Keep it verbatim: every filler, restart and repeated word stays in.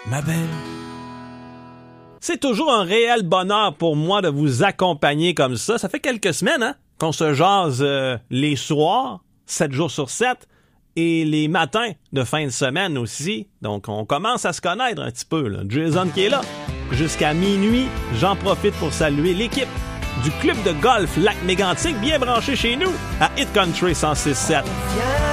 ma belle. C'est toujours un réel bonheur pour moi de vous accompagner comme ça. Ça fait quelques semaines hein, qu'on se jase euh, les soirs, sept jours sur sept, et les matins de fin de semaine aussi. Donc, on commence à se connaître un petit peu. Là. Jason qui est là jusqu'à minuit. J'en profite pour saluer l'équipe du club de golf Lac-Mégantic, bien branché chez nous à Hit Country cent six sept.